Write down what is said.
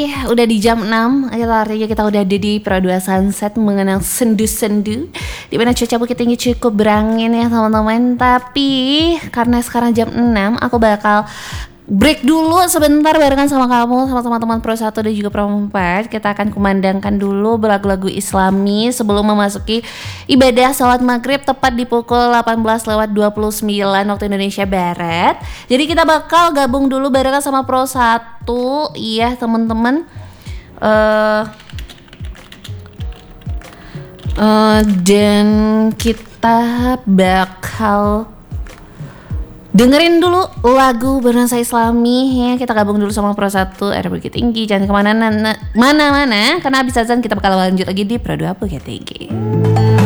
udah di jam 6. Artinya kita udah ada di Pro 2 Sunset mengenang sendu-sendu, dimana cuaca Bukit Tinggi cukup berangin ya teman-teman. Tapi karena sekarang jam 6, aku bakal break dulu sebentar barengan sama kamu, sama teman-teman Pro 1 dan juga Pro 4. Kita akan kumandangkan dulu lagu-lagu Islami sebelum memasuki ibadah sholat maghrib tepat di pukul 18:29 waktu Indonesia Barat. Jadi kita bakal gabung dulu barengan sama Pro 1. Iya teman-teman, dan kita bakal dengerin dulu lagu bernuansa Islami ya. Kita gabung dulu sama Pro 1 ada Bukit Tinggi. Jangan kemana-mana karena abis azan kita bakal lanjut lagi di Pro 2 Bukit Tinggi.